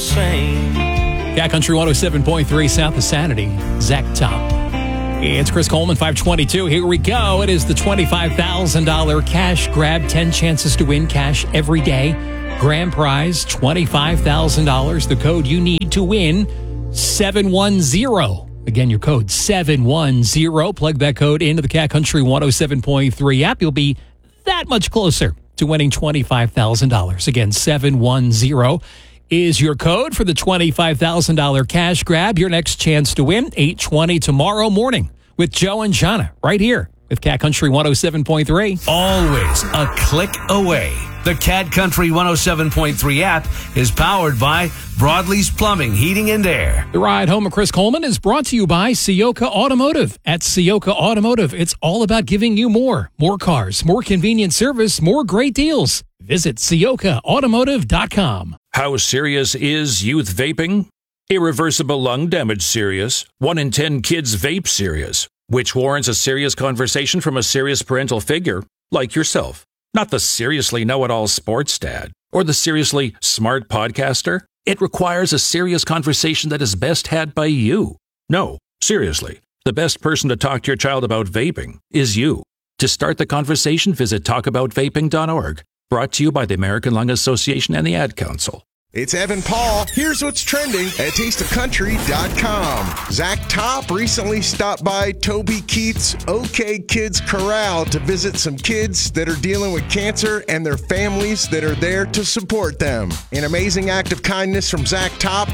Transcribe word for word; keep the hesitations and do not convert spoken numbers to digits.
insane. Cat Country one oh seven point three South of Sanity, Zach Top. It's Chris Coleman, five twenty-two. Here we go. It is the twenty-five thousand dollars cash grab. ten chances to win cash every day. Grand prize, twenty-five thousand dollars. The code you need to win, seven one zero. Again, your code, seven one zero. Plug that code into the Cat Country one oh seven point three app. You'll be that much closer to winning twenty-five thousand dollars. Again, seven one zero is your code for the twenty-five thousand dollars cash grab. Your next chance to win, eight twenty tomorrow morning with Joe and Jana right here with Cat Country one oh seven point three. Always a click away. The Cat Country one oh seven point three app is powered by Broadlee's Plumbing, Heating, and Air. The ride home of Chris Coleman is brought to you by Sioka Automotive. At Sioka Automotive, it's all about giving you more. More cars, more convenient service, more great deals. Visit Sioka Automotive dot com. How serious is youth vaping? Irreversible lung damage serious. One in ten kids vape serious, which warrants a serious conversation from a serious parental figure like yourself. Not the seriously know-it-all sports dad or the seriously smart podcaster. It requires a serious conversation that is best had by you. No, seriously, the best person to talk to your child about vaping is you. To start the conversation, visit talk about vaping dot org. Brought to you by the American Lung Association and the Ad Council. It's Evan Paul. Here's what's trending at taste of country dot com. Zach Top recently stopped by Toby Keith's OK Kids Corral to visit some kids that are dealing with cancer and their families that are there to support them. An amazing act of kindness from Zach Top.